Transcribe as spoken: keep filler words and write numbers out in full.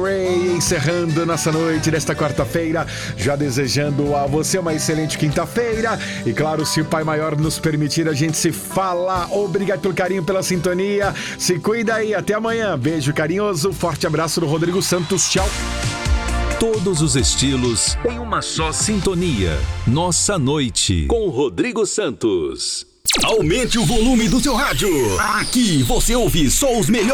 Ray, encerrando nossa noite desta quarta-feira, já desejando a você uma excelente quinta-feira. E claro, se o Pai Maior nos permitir, a gente se fala. Obrigado pelo carinho, pela sintonia. Se cuida aí, até amanhã. Beijo carinhoso, forte abraço do Rodrigo Santos. Tchau. Todos os estilos em uma só sintonia. Nossa Noite com Rodrigo Santos. Aumente o volume do seu rádio. Aqui você ouve só os melhores.